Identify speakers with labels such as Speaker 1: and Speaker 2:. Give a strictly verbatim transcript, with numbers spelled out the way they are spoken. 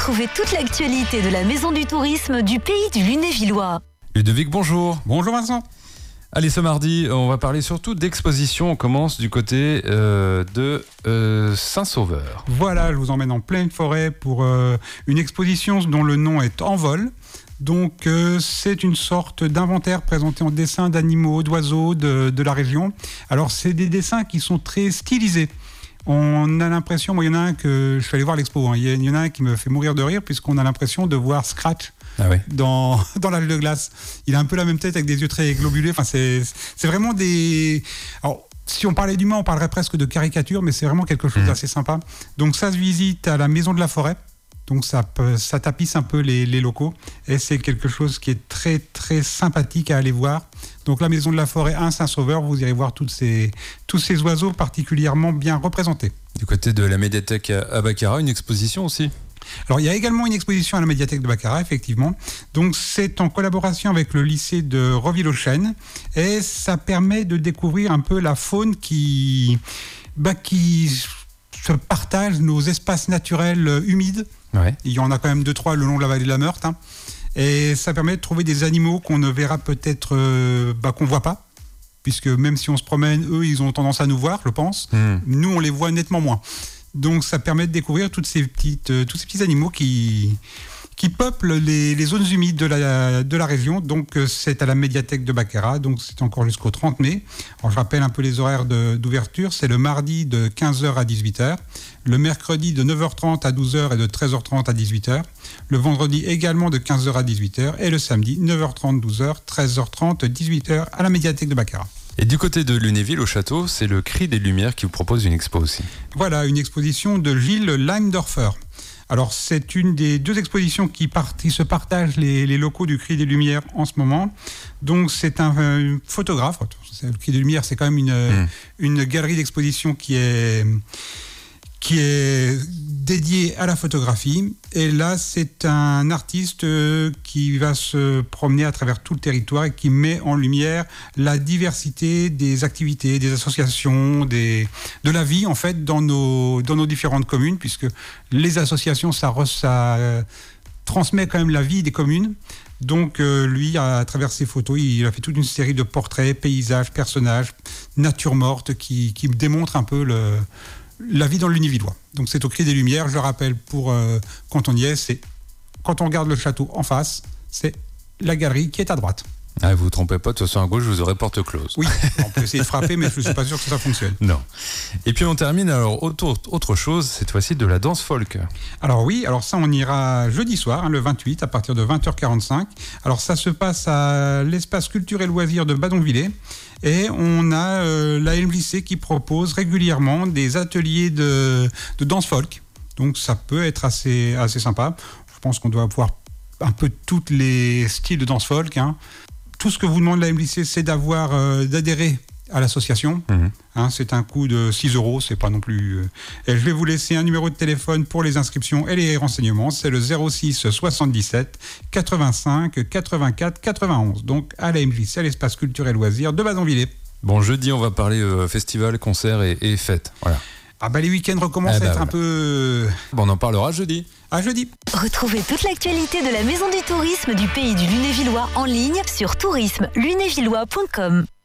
Speaker 1: Retrouvez toute l'actualité de la Maison du Tourisme du Pays du Lunévillois.
Speaker 2: Ludovic, bonjour.
Speaker 3: Bonjour Vincent.
Speaker 2: Allez, ce mardi, on va parler surtout d'exposition. On commence du côté euh, de euh, Saint-Sauveur.
Speaker 3: Voilà, je vous emmène en pleine forêt pour euh, une exposition dont le nom est En vol. Donc euh, c'est une sorte d'inventaire présenté en dessin d'animaux, d'oiseaux de, de la région. Alors c'est des dessins qui sont très stylisés. On a l'impression, moi il y en a un que je suis allé voir l'expo, hein. il y en a un qui me fait mourir de rire puisqu'on a l'impression de voir Scratch
Speaker 2: ah oui.
Speaker 3: dans, dans l'âge de glace. Il a un peu la même tête avec des yeux très globulés. Enfin, c'est, c'est vraiment des... Alors, si on parlait d'humain, on parlerait presque de caricature, mais c'est vraiment quelque chose d'assez sympa. Donc ça se visite à la Maison de la Forêt. Donc ça, ça tapisse un peu les, les locaux et c'est quelque chose qui est très très sympathique à aller voir. Donc la Maison de la Forêt un Saint-Sauveur, vous irez voir toutes ces, tous ces oiseaux particulièrement bien représentés.
Speaker 2: Du côté de la médiathèque à Baccarat, une exposition aussi.
Speaker 3: Alors il y a également une exposition à la médiathèque de Baccarat, effectivement. Donc c'est en collaboration avec le lycée de Roville-aux-Chênes et ça permet de découvrir un peu la faune qui, bah, qui se partage nos espaces naturels humides.
Speaker 2: Ouais.
Speaker 3: Il y en a quand même deux, trois le long de la vallée de la Meurthe. Hein. Et ça permet de trouver des animaux qu'on ne verra peut-être, euh, bah, qu'on ne voit pas. Puisque même si on se promène, eux, ils ont tendance à nous voir, je pense. Mmh. Nous, on les voit nettement moins. Donc ça permet de découvrir toutes ces petites, euh, tous ces petits animaux qui, qui peuplent les, les zones humides de la, de la région. Donc euh, c'est à la médiathèque de Baccarat. Donc c'est encore jusqu'au trente mai. Alors, je rappelle un peu les horaires de, d'ouverture. C'est le mardi de quinze heures à dix-huit heures. Le mercredi de neuf heures trente à douze heures et de treize heures trente à dix-huit heures. Le vendredi également de quinze heures à dix-huit heures. Et le samedi, neuf heures trente, douze heures, treize heures trente, dix-huit heures à la médiathèque de Baccarat.
Speaker 2: Et du côté de Lunéville, au château, c'est le Cri des Lumières qui vous propose une expo aussi.
Speaker 3: Voilà, une exposition de Gilles Leimdorfer. Alors, c'est une des deux expositions qui, part, qui se partagent les, les locaux du Cri des Lumières en ce moment. Donc, c'est un, un photographe. Le Cri des Lumières, c'est quand même une, mmh. une galerie d'exposition qui est... qui est dédié à la photographie. Et là, c'est un artiste qui va se promener à travers tout le territoire et qui met en lumière la diversité des activités, des associations, des, de la vie, en fait, dans nos, dans nos différentes communes, puisque les associations, ça, ça euh, transmet quand même la vie des communes. Donc, euh, lui, à travers ses photos, il a fait toute une série de portraits, paysages, personnages, nature morte, qui, qui démontrent un peu le... la vie dans le Lunévillois. Donc c'est au Cri des Lumières, je le rappelle, pour euh, quand on y est, c'est quand on regarde le château en face, c'est la galerie qui est à droite.
Speaker 2: Ah, vous ne vous trompez pas, de toute façon à gauche, vous aurez porte close.
Speaker 3: Oui, on peut essayer de frapper, mais je ne suis pas sûr que ça fonctionne.
Speaker 2: Non. Et puis on termine alors autour, autre chose, cette fois-ci de la danse folk.
Speaker 3: Alors oui, alors ça on ira jeudi soir, hein, le vingt-huit, à partir de vingt heures quarante-cinq. Alors ça se passe à l'espace culturel loisirs de Badonviller. Et on a euh, la M J C qui propose régulièrement des ateliers de, de danse folk. Donc ça peut être assez, assez sympa. Je pense qu'on doit avoir un peu tous les styles de danse folk. Hein. Tout ce que vous demande la M J C, c'est d'avoir, euh, d'adhérer à l'association. Mmh. Hein, c'est un coût de six euros, c'est pas non plus... Euh... Et je vais vous laisser un numéro de téléphone pour les inscriptions et les renseignements. C'est le zéro six soixante-dix-sept quatre-vingt-cinq quatre-vingt-quatre quatre-vingt-onze. Donc à la M J C, à l'espace culturel loisirs de Badonviller.
Speaker 2: Bon, jeudi, on va parler euh, festival, concert et, et fête. Voilà.
Speaker 3: Ah bah les week-ends recommencent eh bah, à être voilà. un peu...
Speaker 2: Bon, on en parlera jeudi.
Speaker 3: À jeudi.
Speaker 1: Retrouvez toute l'actualité de la Maison du Tourisme du Pays du Lunévillois en ligne sur tourisme lunévillois point com.